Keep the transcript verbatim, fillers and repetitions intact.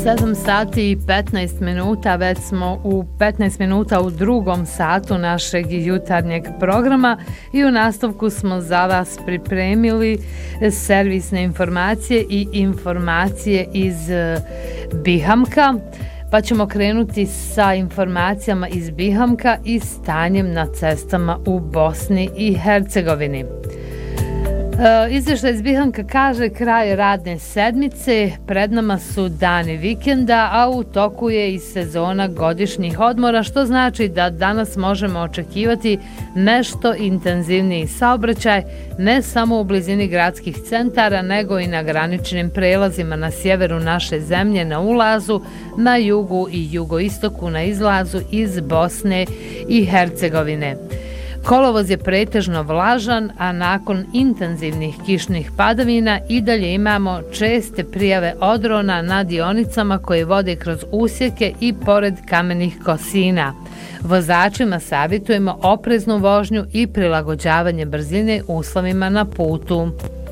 sedam sati i petnaest minuta, već smo u petnaest minuta u drugom satu našeg jutarnjeg programa i u nastavku smo za vas pripremili servisne informacije i informacije iz Bihamka. Pa ćemo krenuti sa informacijama iz Bihamka i stanjem na cestama u Bosni i Hercegovini. Izvještaj iz Bihamka kaže kraj radne sedmice, pred nama su dani vikenda, a u toku je i sezona godišnjih odmora, što znači da danas možemo očekivati nešto intenzivniji saobraćaj, ne samo u blizini gradskih centara, nego i na graničnim prelazima na sjeveru naše zemlje na ulazu, na jugu i jugoistoku na izlazu iz Bosne i Hercegovine. Kolovoz je pretežno vlažan, a nakon intenzivnih kišnih padavina i dalje imamo česte prijave odrona na dionicama koje vode kroz usjeke i pored kamenih kosina. Vozačima savjetujemo opreznu vožnju i prilagođavanje brzine uslovima na putu.